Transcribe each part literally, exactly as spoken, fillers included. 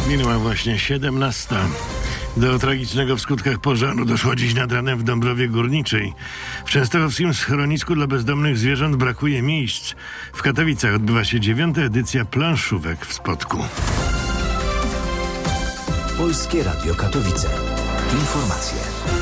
Minęła właśnie siedemnasta. Do tragicznego w skutkach pożaru doszło dziś nad ranem w Dąbrowie Górniczej. W częstochowskim schronisku dla bezdomnych zwierząt brakuje miejsc. W Katowicach odbywa się dziewiąta edycja planszówek w Spodku. Polskie Radio Katowice. Informacje.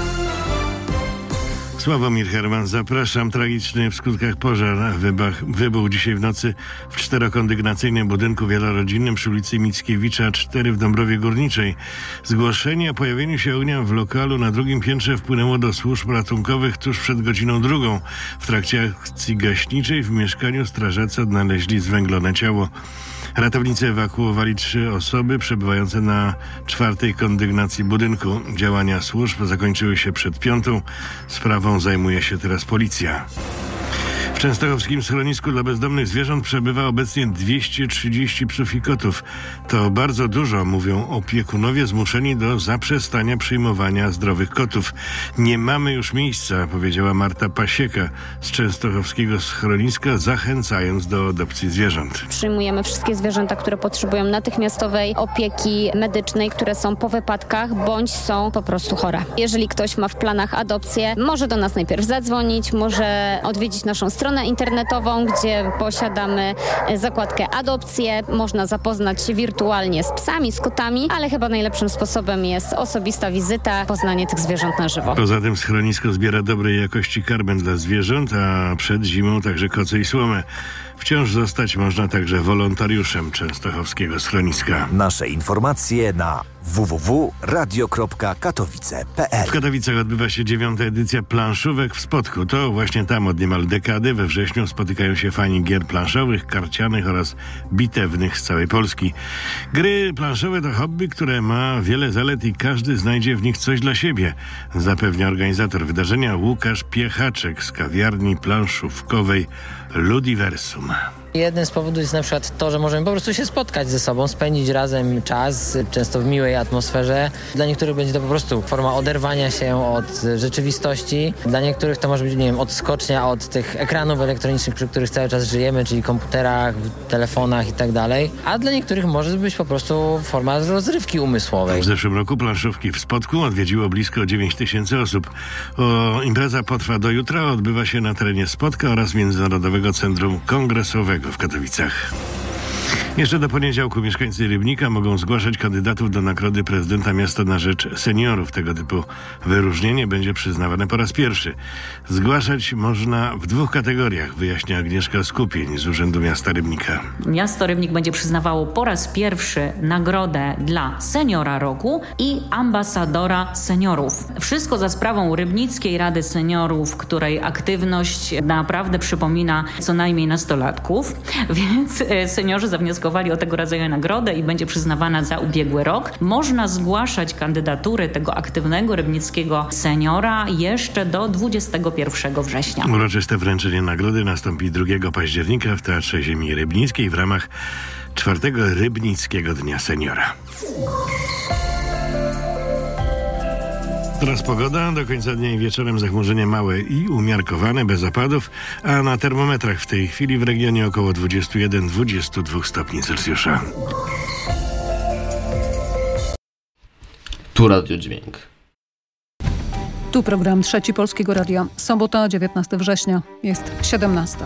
Sławomir Herman, zapraszam. Tragiczny w skutkach pożar wybach, wybuchł dzisiaj w nocy w czterokondygnacyjnym budynku wielorodzinnym przy ulicy Mickiewicza cztery w Dąbrowie Górniczej. Zgłoszenie o pojawieniu się ognia w lokalu na drugim piętrze wpłynęło do służb ratunkowych tuż przed godziną drugą. W trakcie akcji gaśniczej w mieszkaniu strażacy odnaleźli zwęglone ciało. Ratownicy ewakuowali trzy osoby przebywające na czwartej kondygnacji budynku. Działania służb zakończyły się przed piątą. Sprawą zajmuje się teraz policja. W częstochowskim schronisku dla bezdomnych zwierząt przebywa obecnie dwieście trzydzieści psów i kotów. To bardzo dużo, mówią opiekunowie zmuszeni do zaprzestania przyjmowania zdrowych kotów. Nie mamy już miejsca, powiedziała Marta Pasieka z częstochowskiego schroniska, zachęcając do adopcji zwierząt. Przyjmujemy wszystkie zwierzęta, które potrzebują natychmiastowej opieki medycznej, które są po wypadkach bądź są po prostu chore. Jeżeli ktoś ma w planach adopcję, może do nas najpierw zadzwonić, może odwiedzić naszą stronę internetową, gdzie posiadamy zakładkę adopcje. Można zapoznać się wirtualnie z psami, z kotami, ale chyba najlepszym sposobem jest osobista wizyta, poznanie tych zwierząt na żywo. Poza tym schronisko zbiera dobrej jakości karmę dla zwierząt, a przed zimą także koce i słomę. Wciąż zostać można także wolontariuszem częstochowskiego schroniska. Nasze informacje na w w w kropka radio kropka katowice kropka p l. W Katowicach odbywa się dziewiąta edycja planszówek w Spodku. To właśnie tam od niemal dekady we wrześniu spotykają się fani gier planszowych, karcianych oraz bitewnych z całej Polski. Gry planszowe to hobby, które ma wiele zalet i każdy znajdzie w nich coś dla siebie, zapewnia organizator wydarzenia Łukasz Piechaczek z kawiarni planszówkowej Ludiversum. Jednym z powodów jest na przykład to, że możemy po prostu się spotkać ze sobą, spędzić razem czas, często w miłej atmosferze. Dla niektórych będzie to po prostu forma oderwania się od rzeczywistości. Dla niektórych to może być, nie wiem, odskocznia od tych ekranów elektronicznych, przy których cały czas żyjemy, czyli komputerach, telefonach i tak dalej. A dla niektórych może być po prostu forma rozrywki umysłowej. W zeszłym roku planszówki w Spodku odwiedziło blisko dziewięć tysięcy osób. O, impreza potrwa do jutra, odbywa się na terenie Spodka oraz Międzynarodowego Centrum Kongresowego w Katowicach. Jeszcze do poniedziałku mieszkańcy Rybnika mogą zgłaszać kandydatów do Nagrody Prezydenta Miasta na rzecz seniorów. Tego typu wyróżnienie będzie przyznawane po raz pierwszy. Zgłaszać można w dwóch kategoriach, wyjaśnia Agnieszka Skupień z Urzędu Miasta Rybnika. Miasto Rybnik będzie przyznawało po raz pierwszy nagrodę dla seniora roku i ambasadora seniorów. Wszystko za sprawą Rybnickiej Rady Seniorów, której aktywność naprawdę przypomina co najmniej nastolatków, więc seniorzy zawnioskowali o tego rodzaju nagrodę i będzie przyznawana za ubiegły rok. Można zgłaszać kandydatury tego aktywnego rybnickiego seniora jeszcze do dwudziestego pierwszego września. Uroczyste wręczenie nagrody nastąpi drugiego października w Teatrze Ziemi Rybnickiej w ramach czwartego Rybnickiego Dnia Seniora. Teraz pogoda, do końca dnia i wieczorem zachmurzenie małe i umiarkowane, bez opadów, a na termometrach w tej chwili w regionie około dwadzieścia jeden do dwudziestu dwóch stopni Celsjusza. Tu Radio Dźwięk. Tu program Trzeci Polskiego Radia. Sobota, dziewiętnastego września. Jest siedemnasta.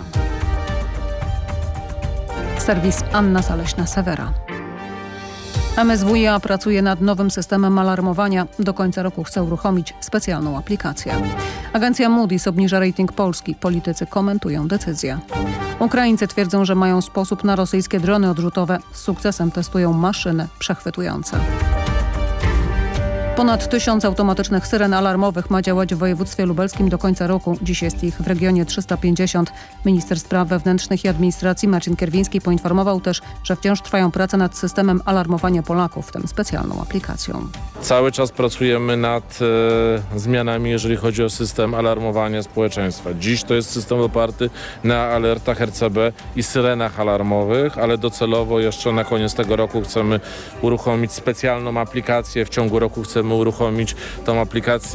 Serwis Anna Zaleśna-Sewera. M S W i A pracuje nad nowym systemem alarmowania. Do końca roku chce uruchomić specjalną aplikację. Agencja Moody's obniża rating Polski. Politycy komentują decyzję. Ukraińcy twierdzą, że mają sposób na rosyjskie drony odrzutowe. Z sukcesem testują maszyny przechwytujące. Ponad tysiąc automatycznych syren alarmowych ma działać w województwie lubelskim do końca roku. Dziś jest ich w regionie trzysta pięćdziesiąt. Minister Spraw Wewnętrznych i Administracji Marcin Kierwiński poinformował też, że wciąż trwają prace nad systemem alarmowania Polaków, w tym specjalną aplikacją. Cały czas pracujemy nad e, zmianami, jeżeli chodzi o system alarmowania społeczeństwa. Dziś to jest system oparty na alertach R C B i syrenach alarmowych, ale docelowo jeszcze na koniec tego roku chcemy uruchomić specjalną aplikację. W ciągu roku chcemy uruchomić tą aplikację